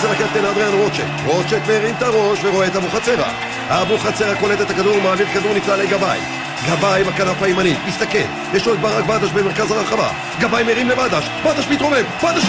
לקפטן אדריאן רוטשט. רוטשט מרים את הראש ורואה את אבוחצירא. אבוחצירא קולט את הכדור ומעביר כדור נפלא לגבאי. גבאי בכנף הימנית, מסתכל, יש לו את ברק בדש במרכז הרחבה. גבאי מרים לבדש, בדש מתרומם, בדש